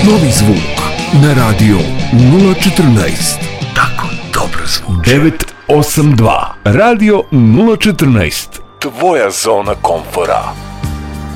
Novi zvuk na radio 014. Tako dobro zvuči. 982 Radio 014. Tvoja zona komfora.